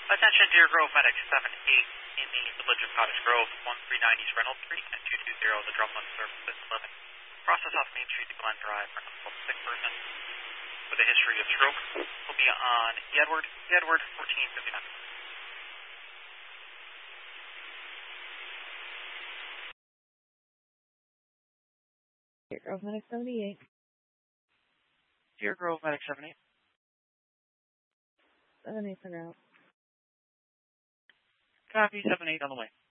Attention, Deer Grove Medic 7-8 in the village of Cottage Grove, 1390 East Reynolds Street, and 220 the drop on service at 11. Process off Main Street to Glen Drive for a sick person with a history of stroke. Will be on Edward 1459. Deer Grove Medic 78. Deer Grove Medic 78. 78 for route. Copy, 7-8 on the way.